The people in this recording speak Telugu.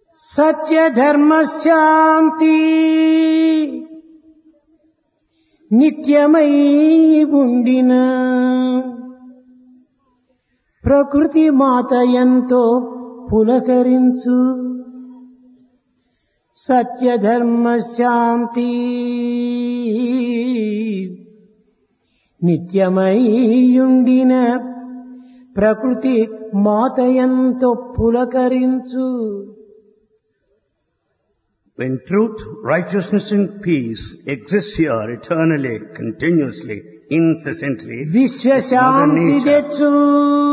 సత్య ధర్మ శాంతి నిత్యమై ఉండిన ప్రకృతి మాత ఎంతో పులకరించు. సత్య ధర్మ శాంతి నిత్యమై ఉండిన ప్రకృతి మాత ఎంతో పులకరించు. When truth, righteousness and peace exist here eternally, continuously, incessantly, విశ్వశాంతి తెచ్చు.